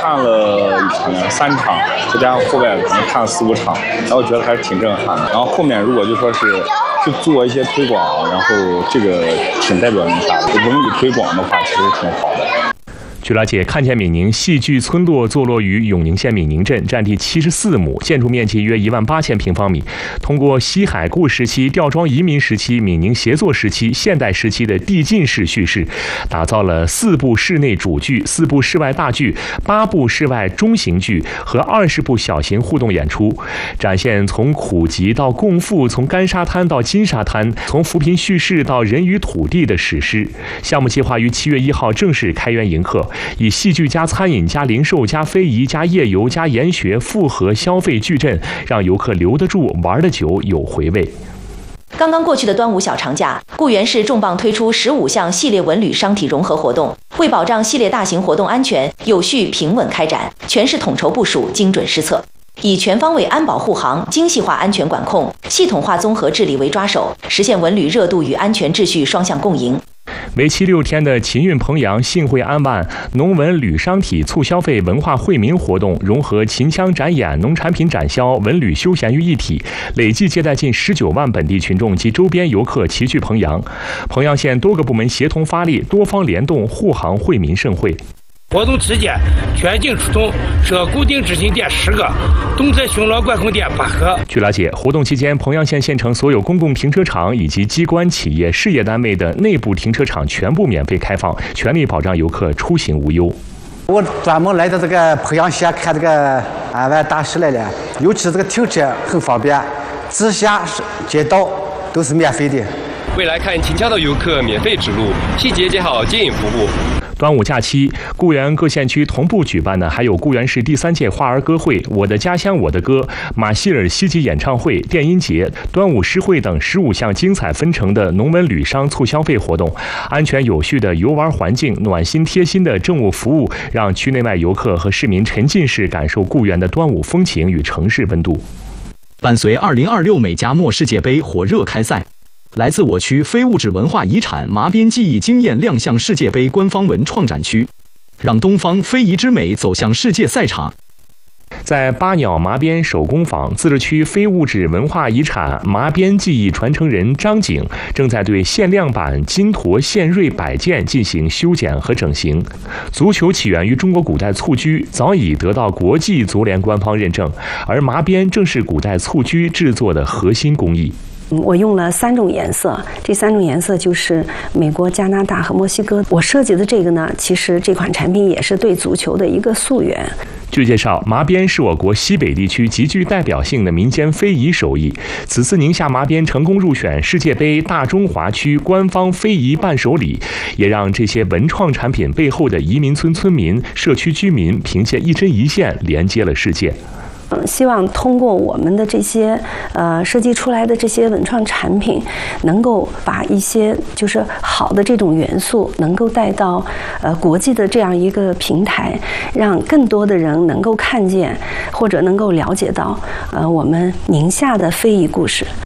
看了3场，再加上户外可能看了4、5场，然后我觉得还是挺震撼的。然后后面如果就说是去做一些推广，然后这个挺代表宁夏的文旅推广的话，其实挺好的。 据了解，看见闽宁戏剧村落坐落于永宁县闽宁镇，占地74亩，建筑面积约18000平方米。通过西海固时期、吊庄移民时期、闽宁协作时期、现代时期的递进式叙事，打造了4部室内主剧、4部室外大剧、8部室外中型剧和20部小型互动演出，展现从苦集到共富、从干沙滩到金沙滩、从扶贫叙事到人与土地的史诗。项目计划于7月1号正式开园迎客。以戏剧加餐饮加零售加非遗加夜游加研学复合消费矩阵，让游客留得住、玩得久、有回味。 刚刚过去的端午小长假，固原市重磅推出15项系列文旅商体融合活动，为保障系列大型活动安全、有序、平稳开展，全市统筹部署、精准施策，以全方位安保护航、精细化安全管控、系统化综合治理为抓手，实现文旅热度与安全秩序双向共赢。 为期6天的秦韵彭阳信会安万农文旅商体促消费文化惠民活动，融合秦腔展演、农产品展销、文旅休闲于一体，累计接待近19万本地群众及周边游客齐聚彭阳。彭阳县多个部门协同发力，多方联动，护航惠民盛会。 活动期间，全境出动设固定执勤点10个，动态巡逻管控点8个。 据了解，活动期间，彭阳县县城所有公共停车场以及机关、企业、事业单位的内部停车场全部免费开放，全力保障游客出行无忧。 我专门来到这个彭阳县看这个安万大师来了，尤其是这个停车很方便，直辖街道都是免费的。 未来看秦腔的游客免费指路，细节接好接引服务。 端午假期，固原各县区同步举办的还有固原市第3届花儿歌会、我的家乡我的歌、马歇尔西集演唱会、电音节、端午诗会等15项精彩纷呈的农文旅商促消费活动。安全有序的游玩环境、暖心贴心的政务服务，让区内外游客和市民沉浸式感受固原的端午风情与城市温度。 伴随2026美加墨世界杯火热开赛，来自我区非物质文化遗产麻边技艺经验亮相世界杯官方文创展区，让东方非遗之美走向世界赛场。 在巴鸟麻边手工坊，自治区非物质文化遗产麻边技艺传承人张景正在对限量版金驼献瑞摆件进行修剪和整形。足球起源于中国古代蹴鞠，早已得到国际足联官方认证，而麻边正是古代蹴鞠制作的核心工艺。 我用了3种颜色，这3种颜色就是美国、加拿大和墨西哥。我设计的这个呢，其实这款产品也是对足球的一个溯源。 据介绍，麻边是我国西北地区极具代表性的民间非遗手艺。此次宁夏麻边成功入选世界杯大中华区官方非遗伴手礼，也让这些文创产品背后的移民村村民、社区居民凭借一针一线连接了世界。 希望通过我们的这些设计出来的这些文创产品，能够把一些就是好的这种元素能够带到国际的这样一个平台，让更多的人能够看见或者能够了解到我们宁夏的非遗故事。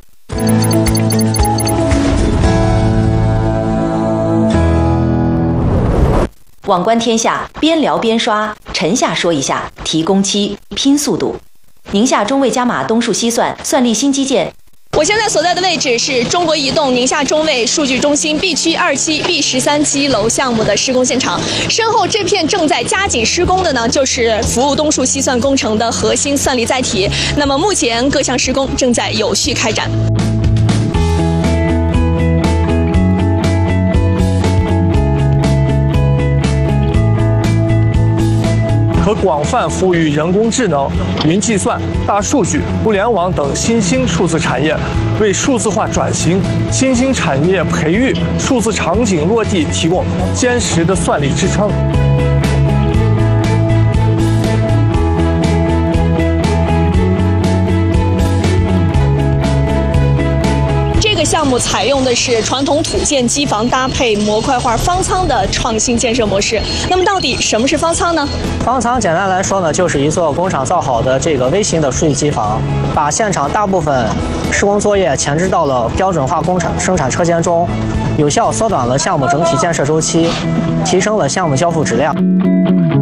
网观天下，边聊边刷，沉下说一下，提供期，拼速度。宁夏中卫加码东数西算，算力新基建。 我现在所在的位置是中国移动宁夏中卫数据中心 B 区2期、B13期楼项目的施工现场。身后这片正在加紧施工的呢，就是服务东数西算工程的核心算力载体。那么目前各项施工正在有序开展。 可广泛服务于人工智能、云计算、大数据、互联网等新兴数字产业，为数字化转型、新兴产业培育、数字场景落地提供坚实的算力支撑。 这个项目采用的是传统土建机房搭配模块化方舱的创新建设模式。那么到底什么是方舱呢？ 方舱简单来说呢，就是一座工厂造好的这个微型的数据机房，把现场大部分施工作业前置到了标准化工厂生产车间中，有效缩短了项目整体建设周期，提升了项目交付质量。